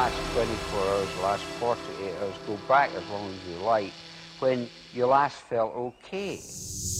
last 24 hours, the last 48 hours, go back as long as you like, when you last felt okay.